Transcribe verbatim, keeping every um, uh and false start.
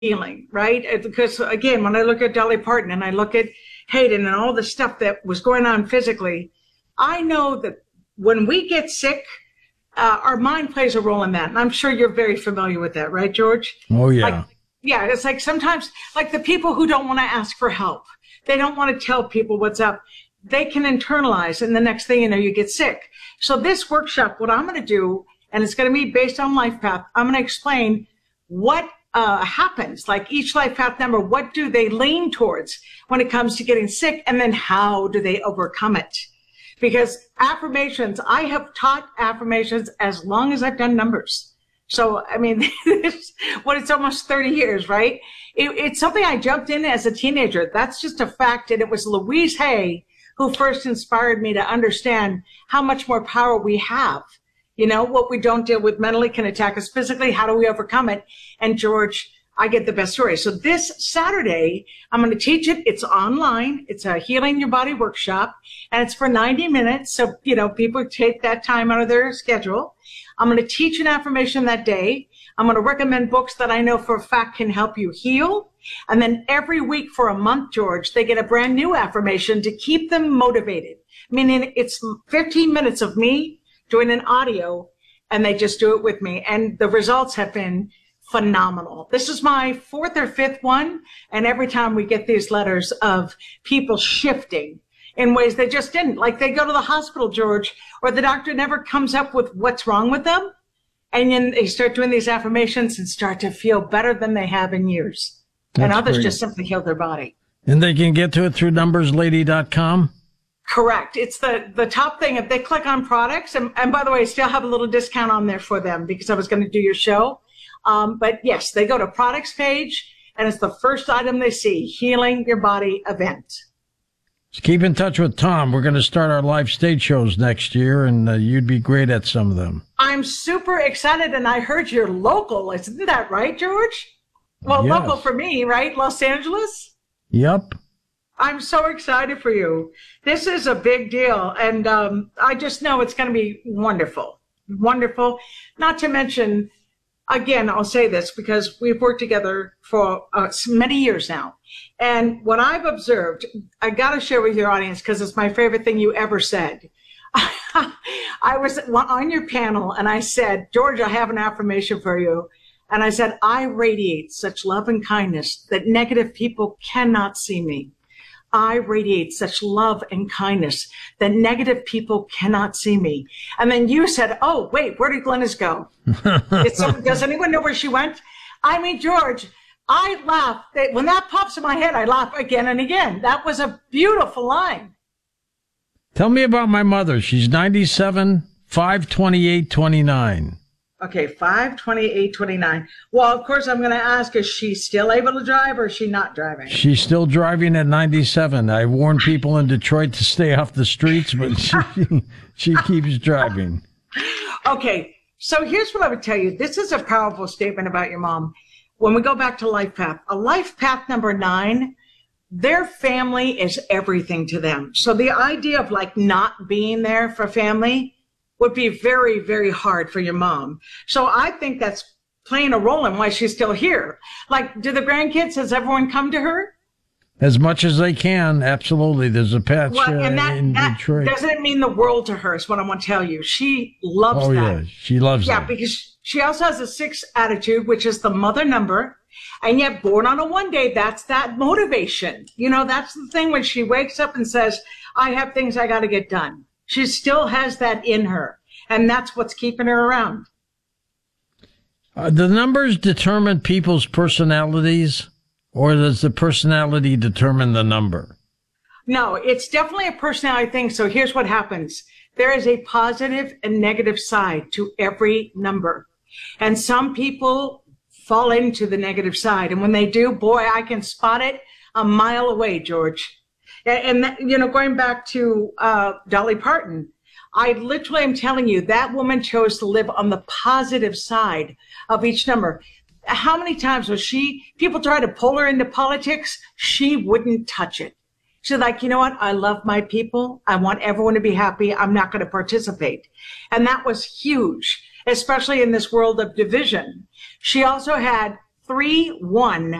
healing, right? Because again, when I look at Dolly Parton and I look at Hayden and all the stuff that was going on physically, I know that when we get sick, uh, our mind plays a role in that. And I'm sure you're very familiar with that, right, George? Oh, yeah. Like, yeah, it's like sometimes, like the people who don't want to ask for help, they don't want to tell people what's up. They can internalize, and the next thing you know, you get sick. So this workshop, what I'm going to do, and it's going to be based on life path, I'm going to explain what uh, happens, like each life path number, what do they lean towards when it comes to getting sick, and then how do they overcome it? Because affirmations, I have taught affirmations as long as I've done numbers. So, I mean, it's, what, it's almost thirty years, right? It, it's something I jumped in as a teenager. That's just a fact. And it was Louise Hay who first inspired me to understand how much more power we have. You know, what we don't deal with mentally can attack us physically. How do we overcome it? And George, I get the best story. So this Saturday, I'm going to teach it. It's online. It's a Healing Your Body workshop, and it's for ninety minutes. So, you know, people take that time out of their schedule. I'm going to teach an affirmation that day. I'm going to recommend books that I know for a fact can help you heal. And then every week for a month, George, they get a brand new affirmation to keep them motivated. Meaning it's fifteen minutes of me doing an audio, and they just do it with me. And the results have been phenomenal. This is my fourth or fifth one. And every time we get these letters of people shifting in ways they just didn't. Like they go to the hospital, George, or the doctor never comes up with what's wrong with them. And then they start doing these affirmations and start to feel better than they have in years. That's and others great. Just simply heal their body. And they can get to it through numbers lady dot com? Correct. It's the, the top thing. If they click on products, and, and by the way, I still have a little discount on there for them because I was going to do your show. Um, but yes, they go to products page, and it's the first item they see, Healing Your Body event. Just keep in touch with Tom. We're going to start our live stage shows next year, and uh, you'd be great at some of them. I'm super excited, and I heard you're local. Isn't that right, George? Well, yes. Local for me, right? Los Angeles? Yep. I'm so excited for you. This is a big deal, and um, I just know it's going to be wonderful. Wonderful. Not to mention, again, I'll say this because we've worked together for uh, many years now. And what I've observed, I got to share with your audience because it's my favorite thing you ever said. I was on your panel and I said, George, I have an affirmation for you. And I said, I radiate such love and kindness that negative people cannot see me. I radiate such love and kindness that negative people cannot see me. And then you said, oh, wait, where did Glennis go? Some, does anyone know where she went? I mean, George, I laugh. When that pops in my head, I laugh again and again. That was a beautiful line. Tell me about my mother. She's ninety-seven, five twenty-eight twenty-nine. Okay, five twenty-eight twenty-nine. Well, of course, I'm going to ask, is she still able to drive or is she not driving? She's still driving at ninety-seven. I warn people in Detroit to stay off the streets, but she, she keeps driving. Okay, so here's what I would tell you. This is a powerful statement about your mom. When we go back to life path, a life path number nine, their family is everything to them. So the idea of like not being there for family would be very, very hard for your mom. So I think that's playing a role in why she's still here. Like, do the grandkids, has everyone come to her? As much as they can, absolutely. There's a patch well, and that, uh, in that Detroit. Doesn't mean the world to her, is what I want to tell you. She loves oh, that. Oh, yeah, she loves yeah, that. Yeah, because she also has a six attitude, which is the mother number. And yet born on a one day, that's that motivation. You know, that's the thing when she wakes up and says, I have things I got to get done. She still has that in her. And that's what's keeping her around. Uh, the numbers determine people's personalities, or does the personality determine the number? No, it's definitely a personality thing. So here's what happens. There is a positive and negative side to every number. And some people fall into the negative side. And when they do, boy, I can spot it a mile away, George. And, and you know, going back to uh, Dolly Parton, I literally am telling you, that woman chose to live on the positive side of each number. How many times was she, people try to pull her into politics, she wouldn't touch it. She's like, you know what? I love my people. I want everyone to be happy. I'm not going to participate. And that was huge, especially in this world of division. She also had three one